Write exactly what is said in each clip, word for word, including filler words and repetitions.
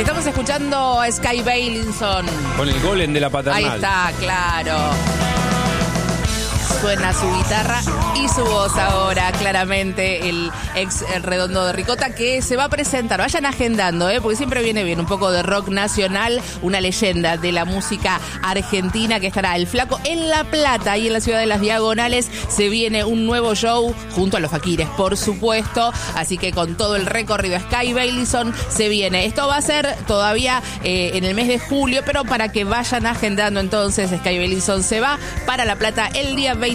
Estamos escuchando a Sky Bailinson. Con el golem de la paternal. Ahí está, claro. Suena su guitarra y su voz ahora, claramente, el ex el Redondo de Ricota, que se va a presentar. Vayan agendando, ¿eh? Porque siempre viene bien un poco de rock nacional, una leyenda de la música argentina, que estará el Flaco en La Plata y en la ciudad de Las Diagonales. Se viene un nuevo show junto a los Faquires, por supuesto. Así que con todo el recorrido Sky Bailinson se viene. Esto va a ser todavía eh, en el mes de julio, pero para que vayan agendando entonces, Sky Bailinson se va para La Plata el día veinticinco.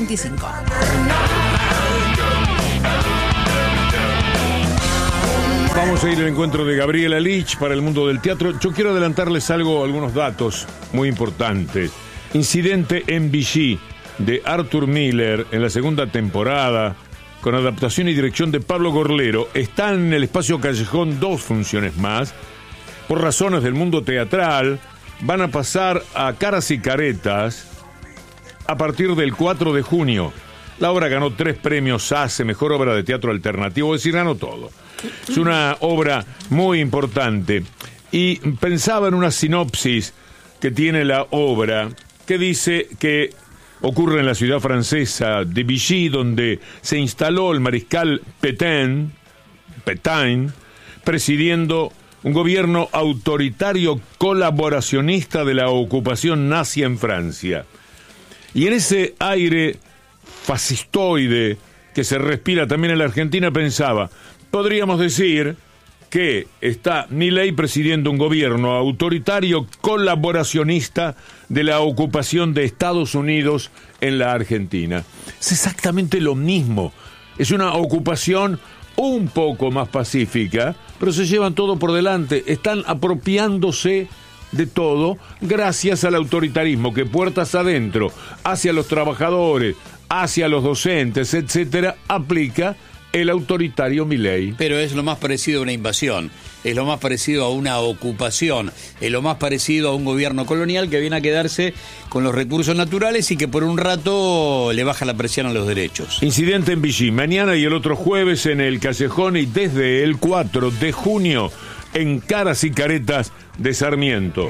Vamos a ir al encuentro de Gabriela Lich para el mundo del teatro. Yo quiero adelantarles algo, algunos datos muy importantes. Incidente en Vichy de Arthur Miller en la segunda temporada, con adaptación y dirección de Pablo Gorlero. Están en el Espacio Callejón dos funciones más. Por razones del mundo teatral, van a pasar a Caras y Caretas a partir del cuatro de junio. La obra ganó tres premios A C E, Mejor Obra de Teatro Alternativo, es decir, ganó todo. Es una obra muy importante. Y pensaba en una sinopsis que tiene la obra, que dice que ocurre en la ciudad francesa de Vichy, donde se instaló el mariscal Pétain, Pétain, presidiendo un gobierno autoritario colaboracionista de la ocupación nazi en Francia. Y en ese aire fascistoide que se respira también en la Argentina, pensaba, podríamos decir que está Milei presidiendo un gobierno autoritario colaboracionista de la ocupación de Estados Unidos en la Argentina. Es exactamente lo mismo. Es una ocupación un poco más pacífica, pero se llevan todo por delante. Están apropiándose de todo gracias al autoritarismo que puertas adentro, hacia los trabajadores, hacia los docentes, etcétera, aplica el autoritario Milei. Pero es lo más parecido a una invasión, es lo más parecido a una ocupación, es lo más parecido a un gobierno colonial que viene a quedarse con los recursos naturales y que por un rato le baja la presión a los derechos. Incidente en Vichy, mañana y el otro jueves en el Callejón, y desde el cuatro de junio en Caras y Caretas de Sarmiento.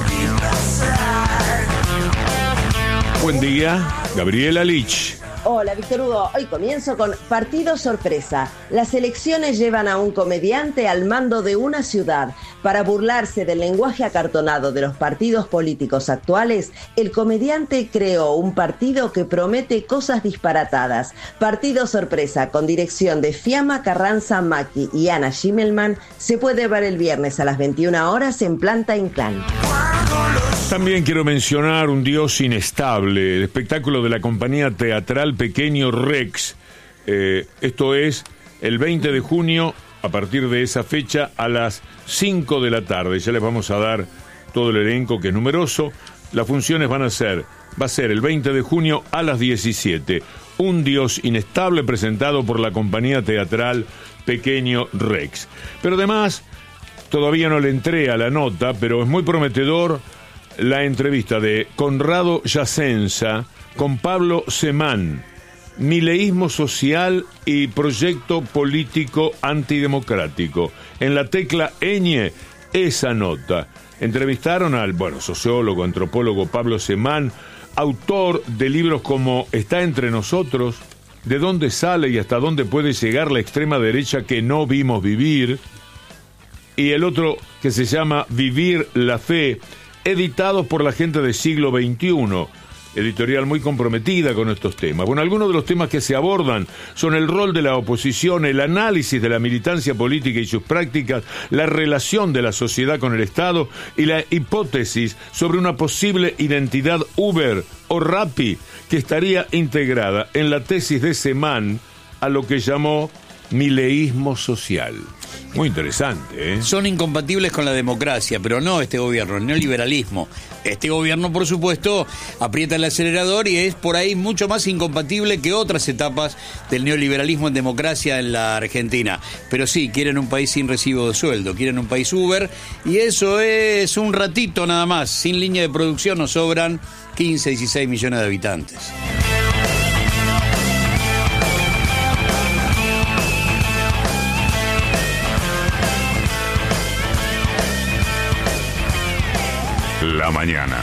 Buen día, Gabriela Lich. Hola, Víctor Hugo. Hoy comienzo con Partido Sorpresa. Las elecciones llevan a un comediante al mando de una ciudad. Para burlarse del lenguaje acartonado de los partidos políticos actuales, el comediante creó un partido que promete cosas disparatadas. Partido Sorpresa, con dirección de Fiamma Carranza Macchi y Ana Schimmelman, se puede ver el viernes a las veintiuna horas en Planta Inclán. También quiero mencionar Un Dios Inestable, el espectáculo de la compañía teatral Pequeño Rex. Eh, esto es el veinte de junio, a partir de esa fecha, a las cinco de la tarde. Ya les vamos a dar todo el elenco, que es numeroso. Las funciones van a ser, va a ser el veinte de junio a las diecisiete. Un Dios Inestable, presentado por la compañía teatral Pequeño Rex. Pero además, todavía no le entré a la nota, pero es muy prometedor la entrevista de Conrado Yacenza con Pablo Semán, Mileísmo social y proyecto político antidemocrático. En la tecla ñ, esa nota. Entrevistaron al, bueno, sociólogo, antropólogo Pablo Semán, autor de libros como Está entre nosotros, De dónde sale y hasta dónde puede llegar la extrema derecha que no vimos vivir, y el otro que se llama Vivir la Fe, editados por la gente de Siglo veintiuno, editorial muy comprometida con estos temas. Bueno, algunos de los temas que se abordan son el rol de la oposición, el análisis de la militancia política y sus prácticas, la relación de la sociedad con el Estado y la hipótesis sobre una posible identidad Uber o Rappi que estaría integrada en la tesis de Semán a lo que llamó mileísmo social. Muy interesante, ¿eh? Son incompatibles con la democracia, pero no este gobierno, el neoliberalismo. Este gobierno, por supuesto, aprieta el acelerador y es por ahí mucho más incompatible que otras etapas del neoliberalismo en democracia en la Argentina. Pero sí, quieren un país sin recibo de sueldo, quieren un país Uber, y eso es un ratito nada más. Sin línea de producción nos sobran quince, dieciséis millones de habitantes. La mañana.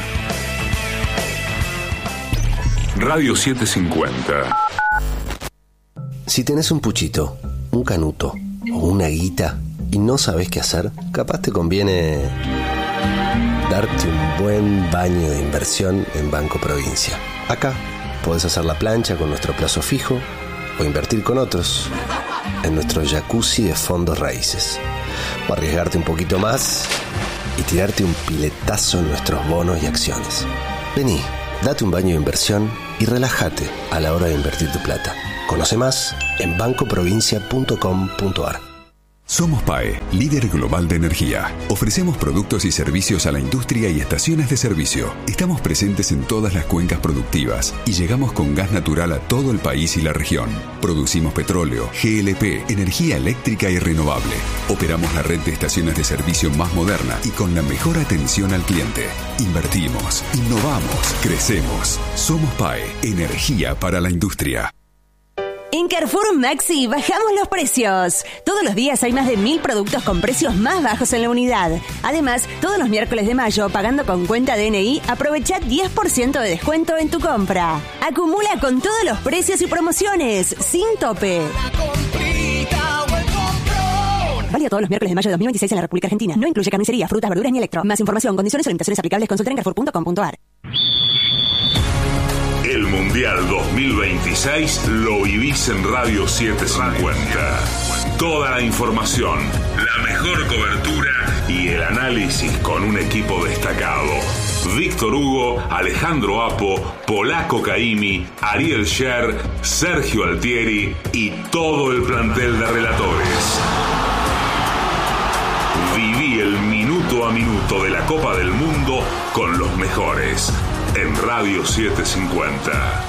Radio setecientos cincuenta. Si tenés un puchito, un canuto o una guita y no sabés qué hacer, capaz te conviene darte un buen baño de inversión en Banco Provincia. Acá podés hacer la plancha con nuestro plazo fijo o invertir con otros en nuestro jacuzzi de fondos raíces. O arriesgarte un poquito más y tirarte un piletazo en nuestros bonos y acciones. Vení, date un baño de inversión y relájate a la hora de invertir tu plata. Conoce más en banco provincia punto com punto a r. Somos P A E, líder global de energía. Ofrecemos productos y servicios a la industria y estaciones de servicio. Estamos presentes en todas las cuencas productivas y llegamos con gas natural a todo el país y la región. Producimos petróleo, G L P, energía eléctrica y renovable. Operamos la red de estaciones de servicio más moderna y con la mejor atención al cliente. Invertimos, innovamos, crecemos. Somos P A E, energía para la industria. En Carrefour Maxi bajamos los precios. Todos los días hay más de mil productos con precios más bajos en la unidad. Además, todos los miércoles de mayo, pagando con cuenta D N I, aprovecha diez por ciento de descuento en tu compra. Acumula con todos los precios y promociones, sin tope. Válido todos los miércoles de mayo de dos mil veintiséis en la República Argentina. No incluye carnicería, frutas, verduras ni electro. Más información, condiciones o limitaciones aplicables, consulta en carrefour punto com punto a r. El Mundial dos mil veintiséis lo vivís en Radio setecientos cincuenta. Toda la información, la mejor cobertura y el análisis con un equipo destacado. Víctor Hugo, Alejandro Apo, Polaco Caimi, Ariel Sher, Sergio Altieri y todo el plantel de relatores. Viví el minuto a minuto de la Copa del Mundo con los mejores. En Radio setecientos cincuenta.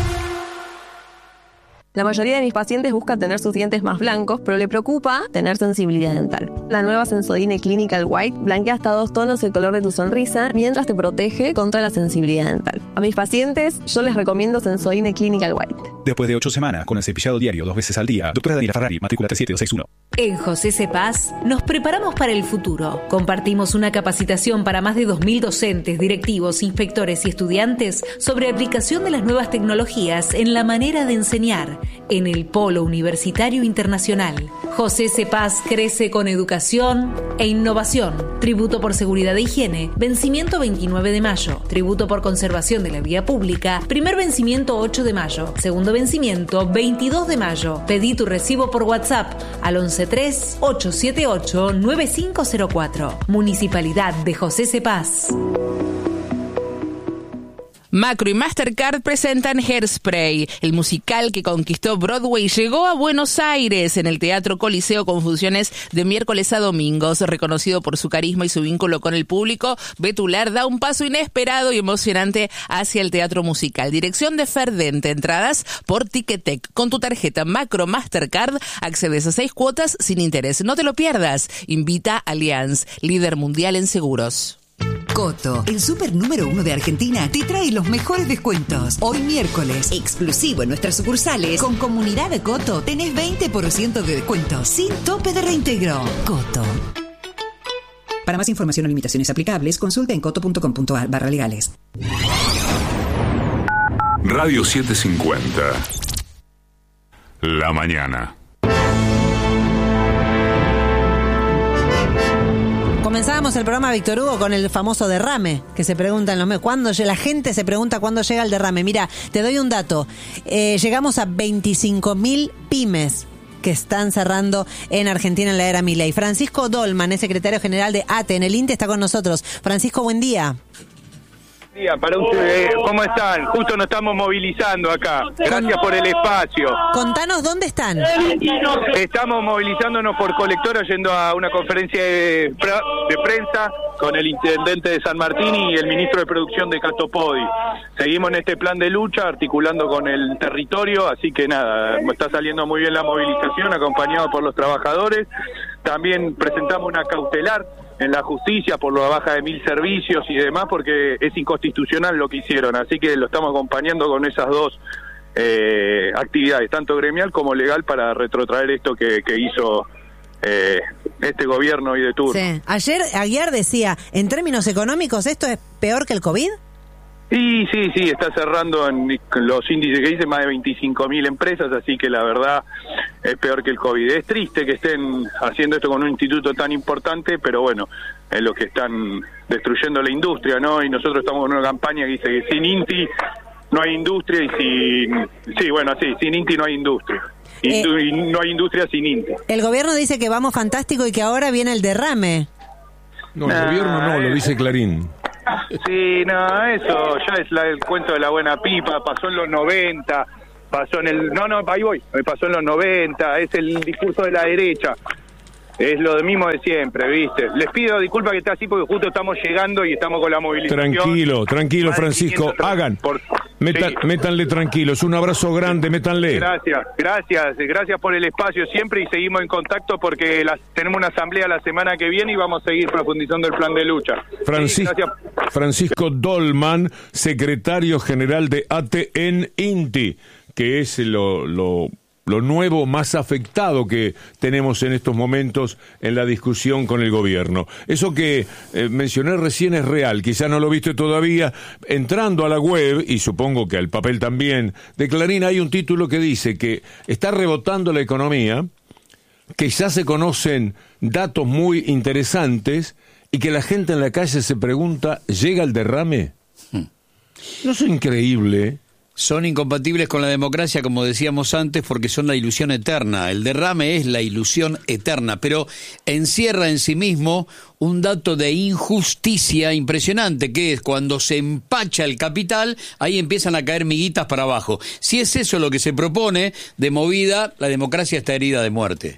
La mayoría de mis pacientes buscan tener sus dientes más blancos, pero le preocupa tener sensibilidad dental. La nueva Sensodyne Clinical White blanquea hasta dos tonos el color de tu sonrisa mientras te protege contra la sensibilidad dental. A mis pacientes yo les recomiendo Sensodyne Clinical White. Después de ocho semanas con el cepillado diario dos veces al día, doctora Daniela Ferrari, matrícula tres siete dos seis uno. En José Cepaz nos preparamos para el futuro. Compartimos una capacitación para más de dos mil docentes, directivos, inspectores y estudiantes sobre aplicación de las nuevas tecnologías en la manera de enseñar en el Polo Universitario Internacional. José Cepaz crece con educación e innovación. Tributo por seguridad e higiene, vencimiento veintinueve de mayo. Tributo por conservación de la vía pública, primer vencimiento ocho de mayo. Segundo vencimiento veintidós de mayo. Pedí tu recibo por WhatsApp al once tres ocho siete ocho nueve cinco cero cuatro. Municipalidad de José Cepaz. Macro y Mastercard presentan Hairspray. El musical que conquistó Broadway llegó a Buenos Aires en el Teatro Coliseo con funciones de miércoles a domingos. Reconocido por su carisma y su vínculo con el público, Betular da un paso inesperado y emocionante hacia el teatro musical. Dirección de Ferdente. Entradas por Ticketek. Con tu tarjeta Macro Mastercard accedes a seis cuotas sin interés. No te lo pierdas. Invita Allianz, líder mundial en seguros. Coto, el súper número uno de Argentina, te trae los mejores descuentos. Hoy miércoles, exclusivo en nuestras sucursales, con Comunidad de Coto tenés veinte por ciento de descuento, sin tope de reintegro. Coto. Para más información o limitaciones aplicables, consulta en coto punto com punto a r barra legales. Radio setecientos cincuenta. La mañana. Comenzábamos el programa, Víctor Hugo, con el famoso derrame, que se pregunta en los medios. ¿Cuándo, la gente se pregunta cuándo llega el derrame. Mira, te doy un dato. Eh, llegamos a veinticinco mil pymes que están cerrando en Argentina en la era Milei. Francisco Dolman es secretario general de A T E en el INTE, está con nosotros. Francisco, buen día. Día para ustedes, ¿cómo están? Justo nos estamos movilizando acá. Gracias por el espacio. Contanos dónde están. Estamos movilizándonos por Colectora yendo a una conferencia de, de prensa con el intendente de San Martín y el ministro de Producción de Catopodi. Seguimos en este plan de lucha, articulando con el territorio, así que nada, está saliendo muy bien la movilización, acompañado por los trabajadores. También presentamos una cautelar en la justicia por la baja de mil servicios y demás, porque es inconstitucional lo que hicieron, así que lo estamos acompañando con esas dos eh, actividades, tanto gremial como legal, para retrotraer esto que, que hizo eh, este gobierno hoy de turno. Sí. Ayer Aguiar decía, en términos económicos, ¿esto es peor que el COVID? Y sí, sí, está cerrando en los índices que dice más de veinticinco mil empresas, así que la verdad es peor que el COVID. Es triste que estén haciendo esto con un instituto tan importante, pero bueno, es lo que están destruyendo la industria, ¿no? Y nosotros estamos en una campaña que dice que sin INTI no hay industria y sin... Sí, bueno, sí, sin INTI no hay industria. Eh, y no hay industria sin INTI. El gobierno dice que vamos fantástico y que ahora viene el derrame. No, el nah, gobierno no, lo dice Clarín. Sí, no, eso ya es la, el cuento de la buena pipa, pasó en los noventa, pasó en el... No, no, ahí voy, pasó en los noventa, es el discurso de la derecha, es lo mismo de siempre, ¿viste? Les pido disculpas que esté así porque justo estamos llegando y estamos con la movilización. Tranquilo, tranquilo, Francisco, hagan, por... Metan, sí. métanle tranquilos, un abrazo grande, métanle. Gracias, gracias, gracias por el espacio siempre y seguimos en contacto porque las, tenemos una asamblea la semana que viene y vamos a seguir profundizando el plan de lucha. Francisco, sí, Francisco Dolman, secretario general de A T en INTI, que es lo... lo lo nuevo más afectado que tenemos en estos momentos en la discusión con el gobierno. Eso que eh, mencioné recién es real, quizá no lo viste todavía. Entrando a la web, y supongo que al papel también, de Clarín hay un título que dice que está rebotando la economía, que ya se conocen datos muy interesantes y que la gente en la calle se pregunta, ¿llega el derrame? Hmm. ¿No es increíble? Son incompatibles con la democracia, como decíamos antes, porque son la ilusión eterna. El derrame es la ilusión eterna, pero encierra en sí mismo un dato de injusticia impresionante, que es cuando se empacha el capital, ahí empiezan a caer miguitas para abajo. Si es eso lo que se propone, de movida, la democracia está herida de muerte.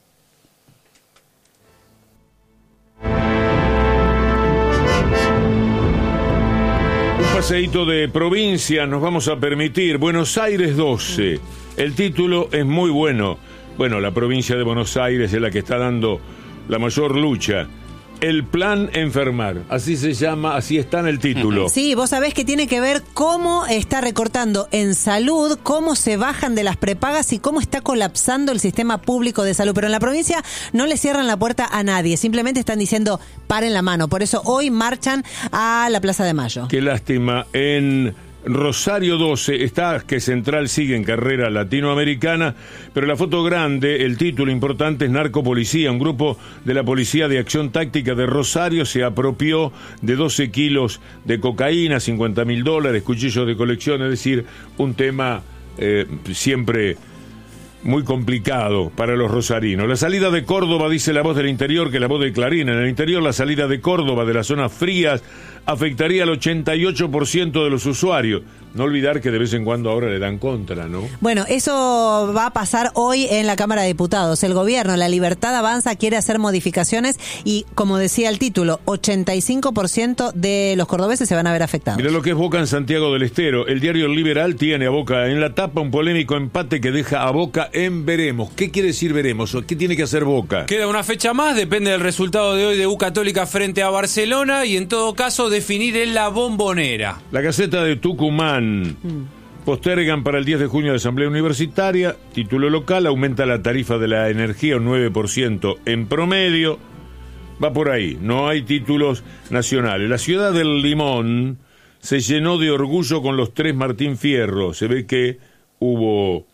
Paseíto de provincia nos vamos a permitir. Buenos Aires doce. El título es muy bueno. Bueno, la provincia de Buenos Aires es la que está dando la mayor lucha. El plan enfermar, así se llama, así está en el título. Sí, vos sabés que tiene que ver cómo está recortando en salud, cómo se bajan de las prepagas y cómo está colapsando el sistema público de salud. Pero en la provincia no le cierran la puerta a nadie, simplemente están diciendo paren la mano. Por eso hoy marchan a la Plaza de Mayo. Qué lástima. En Rosario doce, está que Central sigue en carrera latinoamericana, pero la foto grande, el título importante es Narcopolicía. Un grupo de la Policía de Acción Táctica de Rosario se apropió de doce kilos de cocaína, cincuenta mil dólares, cuchillos de colección, es decir, un tema eh, siempre muy complicado para los rosarinos. La salida de Córdoba, dice la voz del interior, que la voz de Clarín. En el interior, la salida de Córdoba de las zonas frías afectaría al ochenta y ocho por ciento de los usuarios. No olvidar que de vez en cuando ahora le dan contra, ¿no? Bueno, eso va a pasar hoy en la Cámara de Diputados. El gobierno, La Libertad Avanza, quiere hacer modificaciones y, como decía el título, ochenta y cinco por ciento de los cordobeses se van a ver afectados. Mira lo que es Boca en Santiago del Estero. El diario Liberal tiene a Boca en la tapa un polémico empate que deja a Boca en veremos. ¿Qué quiere decir veremos? ¿Qué tiene que hacer Boca? Queda una fecha más, depende del resultado de hoy de U Católica frente a Barcelona y en todo caso definir en la Bombonera. La Gaceta de Tucumán. Postergan para el diez de junio de Asamblea Universitaria. Título local, aumenta la tarifa de la energía un nueve por ciento en promedio. Va por ahí, no hay títulos nacionales. La ciudad del Limón se llenó de orgullo con los tres Martín Fierro. Se ve que hubo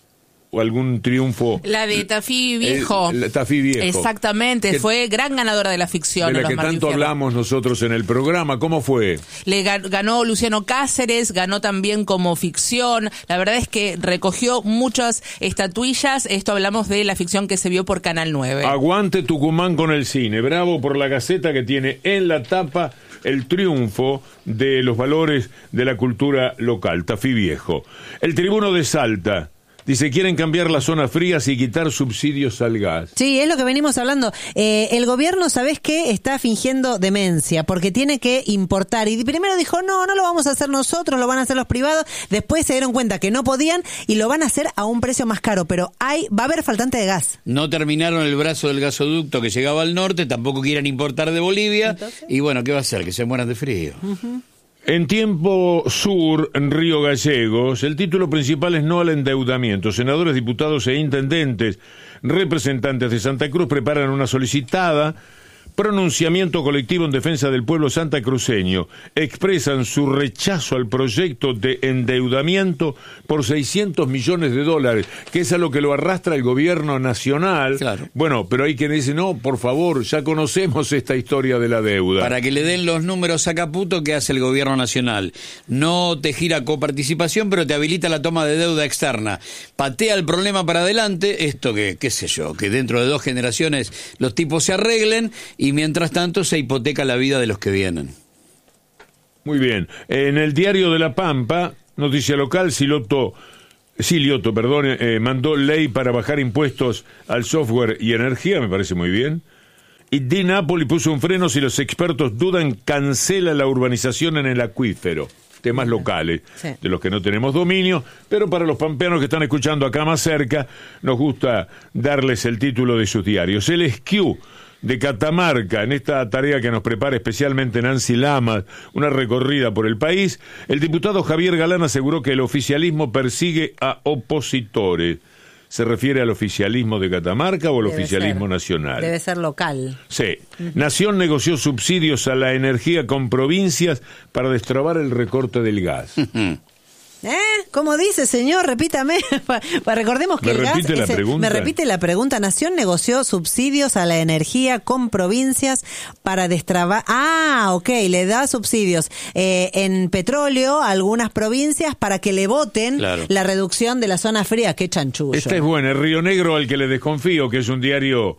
o algún triunfo. La de Tafí Viejo. El, el, Tafí Viejo. Exactamente, que, fue gran ganadora de la ficción. De la que tanto Fierro. Hablamos nosotros en el programa. ¿Cómo fue? Le ganó Luciano Cáceres, ganó también como ficción. La verdad es que recogió muchas estatuillas. Esto hablamos de la ficción que se vio por Canal nueve. Aguante Tucumán con el cine. Bravo por la Gaceta, que tiene en la tapa el triunfo de los valores de la cultura local. Tafí Viejo. El Tribuno de Salta dice, quieren cambiar las zonas frías y quitar subsidios al gas. Sí, es lo que venimos hablando. Eh, el gobierno, ¿sabés qué? Está fingiendo demencia, porque tiene que importar. Y primero dijo, no, no lo vamos a hacer nosotros, lo van a hacer los privados. Después se dieron cuenta que no podían y lo van a hacer a un precio más caro. Pero hay va a haber faltante de gas. No terminaron el brazo del gasoducto que llegaba al norte, tampoco quieren importar de Bolivia. ¿Entonces? Y bueno, ¿qué va a hacer? Que se mueran de frío. Uh-huh. En Tiempo Sur, en Río Gallegos, el título principal es no al endeudamiento. Senadores, diputados e intendentes representantes de Santa Cruz preparan una solicitada pronunciamiento colectivo en defensa del pueblo santacruceño. Expresan su rechazo al proyecto de endeudamiento por seiscientos millones de dólares, que es a lo que lo arrastra el gobierno nacional. Claro. Bueno, pero hay quien dice, no, por favor, ya conocemos esta historia de la deuda. Para que le den los números a Caputo, ¿qué hace el gobierno nacional? No te gira coparticipación, pero te habilita la toma de deuda externa. Patea el problema para adelante, esto que, qué sé yo, que dentro de dos generaciones los tipos se arreglen y mientras tanto se hipoteca la vida de los que vienen. Muy bien. En el Diario de la Pampa, noticia local, Silioto, Silioto, perdón, eh, mandó ley para bajar impuestos al software y energía, me parece muy bien. Y Di Napoli puso un freno si los expertos dudan, cancela la urbanización en el acuífero. Temas locales, sí, de los que no tenemos dominio, pero para los pampeanos que están escuchando acá más cerca, nos gusta darles el título de sus diarios. El Esquiú de Catamarca, en esta tarea que nos prepara especialmente Nancy Lamas, una recorrida por el país, el diputado Javier Galán aseguró que el oficialismo persigue a opositores. ¿Se refiere al oficialismo de Catamarca o al Debe oficialismo ser. nacional? Debe ser local. Sí. Uh-huh. Nación negoció subsidios a la energía con provincias para destrabar el recorte del gas. ¿Eh? ¿Cómo dice, señor? Repítame. Recordemos que ¿Me el gas... repite la ese- pregunta? Me repite la pregunta. Nación negoció subsidios a la energía con provincias para destrabar... Ah, ok. Le da subsidios eh, en petróleo a algunas provincias para que le voten Claro. la reducción de la zona fría. Qué chanchullo. Esta es buena. El Río Negro, al que le desconfío, que es un diario...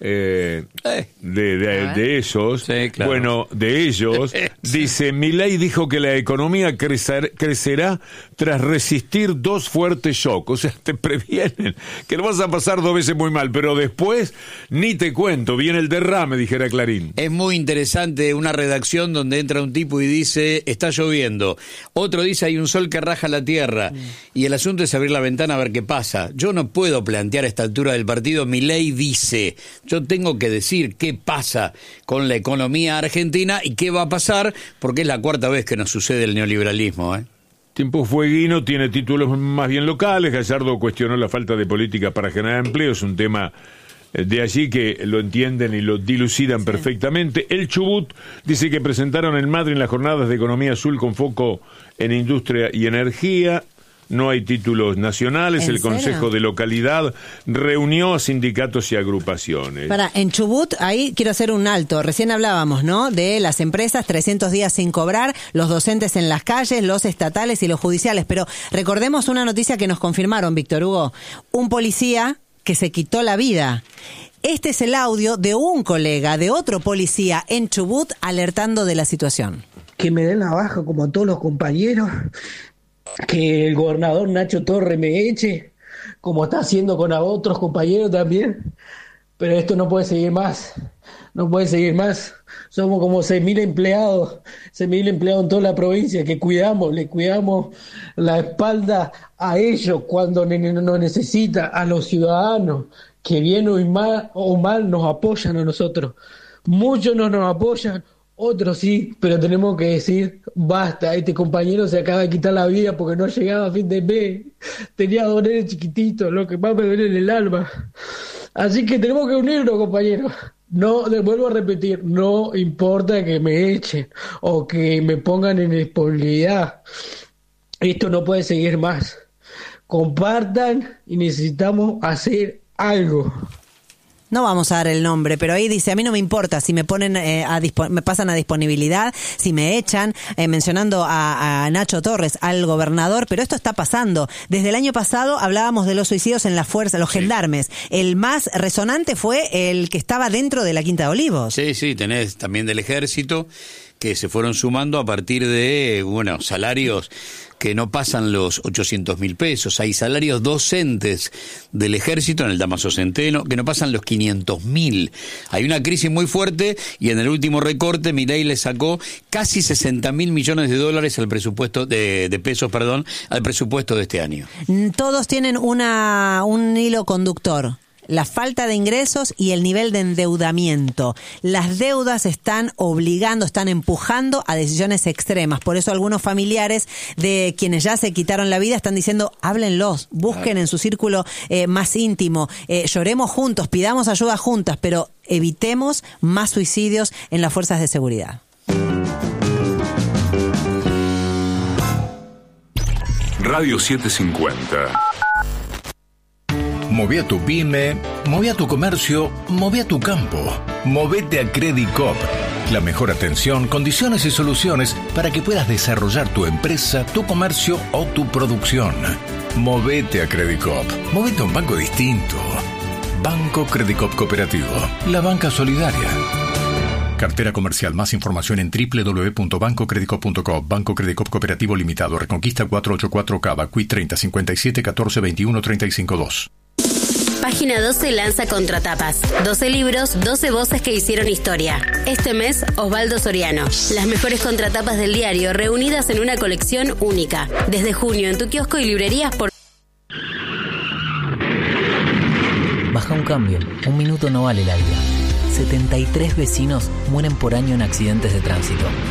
Eh, de, de, de esos, claro. bueno, de ellos, dice, Milei dijo que la economía crecer, crecerá tras resistir dos fuertes shocks. O sea, te previenen que lo vas a pasar dos veces muy mal, pero después ni te cuento, viene el derrame, dijera Clarín. Es muy interesante una redacción donde entra un tipo y dice, está lloviendo. Otro dice, hay un sol que raja la tierra. Mm. Y el asunto es abrir la ventana a ver qué pasa. Yo no puedo plantear a esta altura del partido, Milei dice... Yo tengo que decir qué pasa con la economía argentina y qué va a pasar, porque es la cuarta vez que nos sucede el neoliberalismo, ¿eh? Tiempo Fueguino tiene títulos más bien locales. Gallardo cuestionó la falta de políticas para generar empleo, es un tema de allí que lo entienden y lo dilucidan sí. perfectamente. El Chubut dice que presentaron en Madrid las jornadas de economía azul con foco en industria y energía. No hay títulos nacionales, el serio? Consejo de Localidad reunió a sindicatos y agrupaciones. Para, en Chubut, ahí quiero hacer un alto. Recién hablábamos, ¿no? De las empresas, trescientos días sin cobrar, los docentes en las calles, los estatales y los judiciales. Pero recordemos una noticia que nos confirmaron, Víctor Hugo. Un policía que se quitó la vida. Este es el audio de un colega, de otro policía en Chubut, alertando de la situación. Que me den la baja como a todos los compañeros, que el gobernador Nacho Torres me eche, como está haciendo con a otros compañeros también, pero esto no puede seguir más, no puede seguir más. Somos como seis mil empleados, seis mil empleados en toda la provincia que cuidamos, le cuidamos la espalda a ellos cuando nos necesita, a los ciudadanos que bien o mal, o mal nos apoyan a nosotros. Muchos no nos apoyan, otros sí, pero tenemos que decir, basta, este compañero se acaba de quitar la vida porque no llegaba a fin de mes, tenía dolores chiquititos, lo que más me duele en el alma. Así que tenemos que unirnos, compañeros. No, les vuelvo a repetir, no importa que me echen o que me pongan en disponibilidad. Esto no puede seguir más. Compartan y necesitamos hacer algo. No vamos a dar el nombre, pero ahí dice, a mí no me importa si me ponen eh, a dispo- me pasan a disponibilidad, si me echan, eh, mencionando a, a Nacho Torres, al gobernador, pero esto está pasando. Desde el año pasado hablábamos de los suicidios en la fuerza, los sí. gendarmes. El más resonante fue el que estaba dentro de la Quinta de Olivos. Sí, sí, tenés también del ejército, que se fueron sumando a partir de, bueno, salarios que no pasan los ochocientos mil pesos. Hay salarios docentes del ejército en el Damaso Centeno que no pasan los quinientos mil. Hay una crisis muy fuerte y en el último recorte Milei le sacó casi sesenta mil millones de dólares al presupuesto de, de pesos, perdón, al presupuesto de este año. Todos tienen una un hilo conductor. la falta de ingresos y el nivel de endeudamiento. Las deudas están obligando, están empujando a decisiones extremas. Por eso algunos familiares de quienes ya se quitaron la vida están diciendo, háblenlos, busquen en su círculo eh, más íntimo, eh, lloremos juntos, pidamos ayuda juntas, pero evitemos más suicidios en las fuerzas de seguridad. Radio setecientos cincuenta. Moví a tu pyme, moví a tu comercio, moví a tu campo. Movete a Credicop. La mejor atención, condiciones y soluciones para que puedas desarrollar tu empresa, tu comercio o tu producción. Movete a Credicop. Movete a un banco distinto. Banco Credicop Cooperativo. La banca solidaria. Cartera comercial. Más información en doble u doble u doble u punto banco credicop punto com. Banco Credicop Cooperativo Limitado. Reconquista cuatrocientos ochenta y cuatro Cava. Q I treinta cincuenta y siete catorce veintiuno treinta y cinco dos. Página doce lanza Contratapas. doce libros, doce voces que hicieron historia. Este mes, Osvaldo Soriano. Las mejores contratapas del diario reunidas en una colección única. Desde junio en tu kiosco y librerías por... Baja un cambio. Un minuto no vale la vida. setenta y tres vecinos mueren por año en accidentes de tránsito.